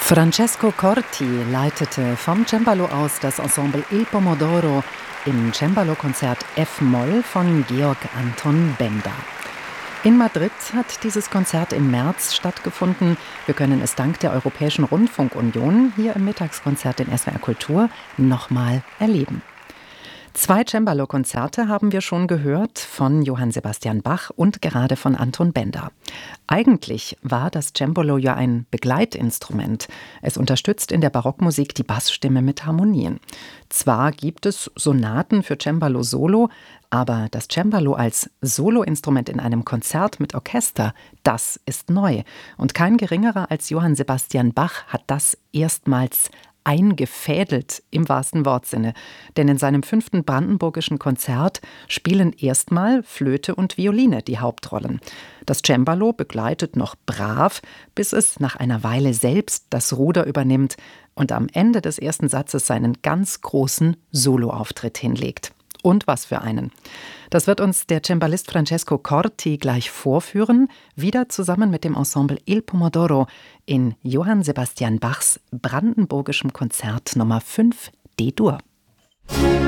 Francesco Corti leitete vom Cembalo aus das Ensemble Il Pomodoro im Cembalo-Konzert F-Moll von Georg Anton Benda. In Madrid hat dieses Konzert im März stattgefunden. Wir können es dank der Europäischen Rundfunkunion hier im Mittagskonzert in SWR Kultur nochmal erleben. 2 Cembalo-Konzerte haben wir schon gehört von Johann Sebastian Bach und gerade von Anton Benda. Eigentlich war das Cembalo ja ein Begleitinstrument. Es unterstützt in der Barockmusik die Bassstimme mit Harmonien. Zwar gibt es Sonaten für Cembalo Solo, aber das Cembalo als Soloinstrument in einem Konzert mit Orchester, das ist neu. Und kein geringerer als Johann Sebastian Bach hat das erstmals eingefädelt im wahrsten Wortsinne. Denn in seinem 5. brandenburgischen Konzert spielen erstmal Flöte und Violine die Hauptrollen. Das Cembalo begleitet noch brav, bis es nach einer Weile selbst das Ruder übernimmt und am Ende des ersten Satzes seinen ganz großen Soloauftritt hinlegt. Und was für einen. Das wird uns der Cembalist Francesco Corti gleich vorführen, wieder zusammen mit dem Ensemble Il Pomodoro in Johann Sebastian Bachs brandenburgischem Konzert Nummer 5 D-Dur.